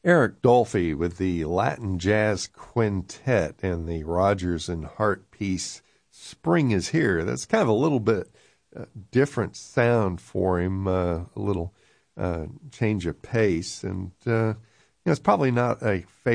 Eric Dolphy with the Latin Jazz Quintet and the Rodgers and Hart piece, Spring is Here. That's kind of a little bit different sound for him, a little change of pace. And, it's probably not a favorite